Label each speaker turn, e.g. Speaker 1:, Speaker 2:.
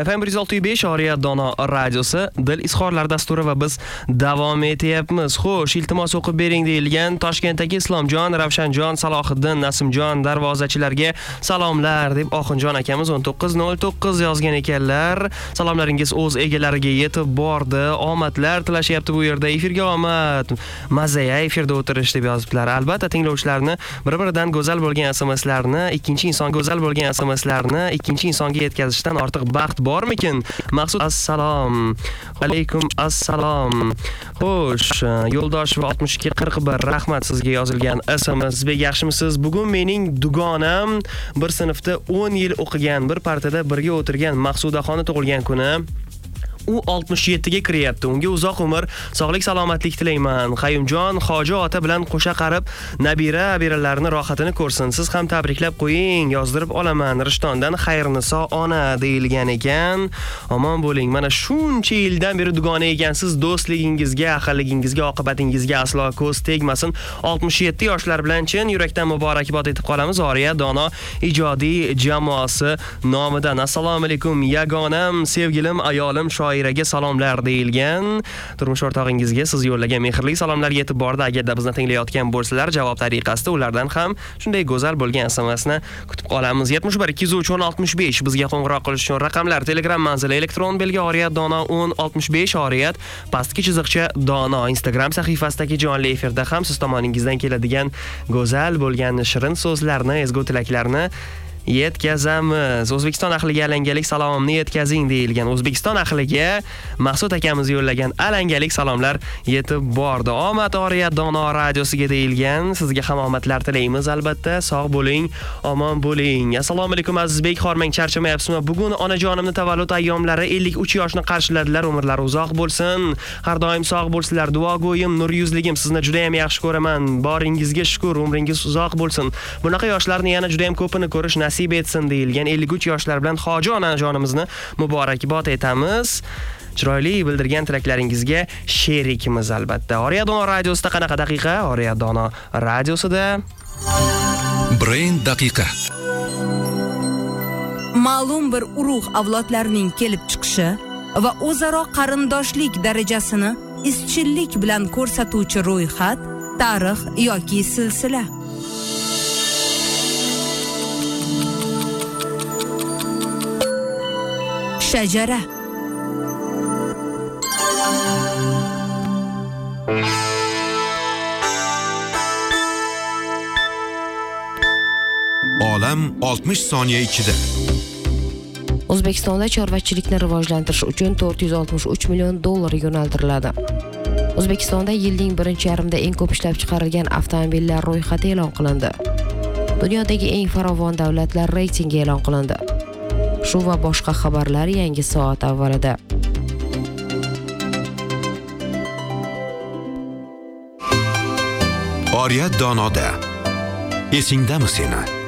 Speaker 1: FM 106.5 Oriyat Dono radiosi Dil izhorlar dasturi va biz davom etyapmiz. Xo'sh, iltimos o'qib bering deyilgan Toshkentdagi Islomjon, Ravshanjon, Salohiddin, Nasimjon darvozachilarga salomlar deb Oxunjon akamiz 1909 yozgan ekanlar. Salomlaringiz o'z egalariga yetib bordi. Omadlar tilashyapti bu yerda. Efirga omad. Mazaya efirda o'tirish deb yozibdilar. Albatta tinglovchilarni bir-biridan go'zal bo'lgan SMSlarni, ikkinchi inson go'zal bo'lgan SMSlarni ikkinchi insonga yetkazishdan ortiq baxt bormikin? Maqsud assalom. Alaykum assalom. Xo'sh, yo'ldosh va 6241 rahmat sizga yozilgan SMS. Sizbek yaxshimisiz? Bugun mening dugonam bir sinfda 10 yil o'qigan, bir partada birga o'tirgan Maqsudaxoni tug'ilgan kuni. U 67 ga kiryapti. Unga uzoq umr, sog'lik, salomatlik tilayman. Qayumjon Hoji ota bilan qo'sha qarib, nabira-abiralarni rohatini ko'rsin. Siz ham tabriklab qo'ying, yozdirib olaman. Rishtondan Xayrniso ona deyilgan ekan. Omon bo'ling. Mana shuncha yildan beri dugona ekansiz. Do'stligingizga, ahilligingizga, oqibatingizga aslo ko'z tegmasin. 67 yoshlar bilan chin yurakdan muborakbod etib qolamiz. Oriyat Dono ijodiy jamoasi nomidan. Assalomu alaykum yagonam, sevgilim, ayolim shoiraga salomlar deyilgan. Turmush o'rtog'ingizga siz yo'llagan mehrli salomlar yetib bordi. Agarda bizni tinglayotgan bo'lsalar, javob tariqasida ulardan ham shunday go'zal bo'lgan SMSni kutib qolamiz. 71 203 65 bizga qo'ng'iroq qilish uchun raqamlar: Telegram manzili elektron belgi Oriyat Dono 1065 Oriyat pastki chiziqcha Dono. Instagram sahifasidagi jonli efirda ham siz tomoningizdan keladigan go'zal bo'lgan shirin so'zlarni, ezgu tilaklarni yetkazamiz. O'zbekiston ahliga alangalik salomimni yetkazing deyilgan. O'zbekiston ahliga Maqsud akamiz yo'llagan alangalik salomlar yetib bordi. Omad Oriyat Dono radiosiga deyilgan. Sizga ham omadlar tilaymiz albatta. Sog' bo'ling, omon bo'ling. Assalomu alaykum Azizbek, xormang charchamayapsizmi? Bugun onajonimni tavallud ayyomlari 53 yoshni qarshiladilar. Umrlari uzoq bo'lsin. Har doim sog' bo'lsinlar. Duogo'yim, nur yuzligim, sizni juda ham yaxshi ko'raman. Boringizga shukr, umringiz uzoq bo'lsin. Bunaqa yoshlarni yana juda ham ko'pini ko'rish nasib etsin deyilgan. 53 yoshlar bilan Hoji onajonimizni muborakbod etamiz. Chiroyli bildirgan tilaklaringizga sherikmiz albatta. Oriyat Dono radiosida qanaqa daqiqa? Oriyat Dono radiosida
Speaker 2: Brain daqiqa.
Speaker 3: Ma'lum bir urug' avlodlarning kelib chiqishi va o'zaro qarindoshlik darajasini izchillik bilan ko'rsatuvchi ro'yxat, tarix yoki silsila. Shajara.
Speaker 2: Olam 60 soniya ichida.
Speaker 4: O'zbekistonda chorvachilikni rivojlantirish uchun 463 million dollar yo'naltiriladi. O'zbekistonda yilning birinchi yarmida eng ko'p ishlab chiqarilgan avtomobillar ro'yxati e'lon qilindi. Dunyodagi eng farovon davlatlar reytingi e'lon qilindi. Shu va boshqa xabarlar yangi soat avvalida.
Speaker 2: Oriyat Donoda. Esingdami seni?